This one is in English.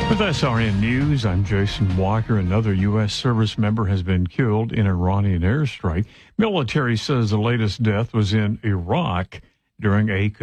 With SRN News, I'm Jason Walker. Another U.S. service member has been killed in Iranian airstrike. Military says the latest death was in Iraq during a